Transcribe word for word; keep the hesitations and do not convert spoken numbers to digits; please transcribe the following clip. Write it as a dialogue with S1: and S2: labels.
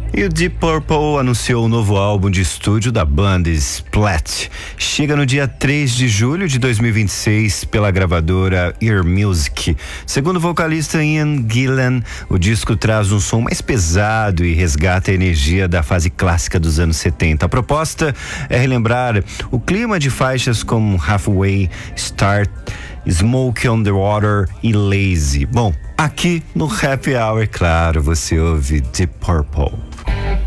S1: E o Deep Purple anunciou o novo álbum de estúdio da banda Splat. Chega no dia três de julho de dois mil e vinte e seis pela gravadora Ear Music. Segundo o vocalista Ian Gillan, o disco traz um som mais pesado e resgata a energia da fase clássica dos anos setenta. A proposta é relembrar o clima de faixas como Halfway, Start, Smoke on the Water e Lazy. Bom, aqui no Happy Hour, claro, você ouve Deep Purple.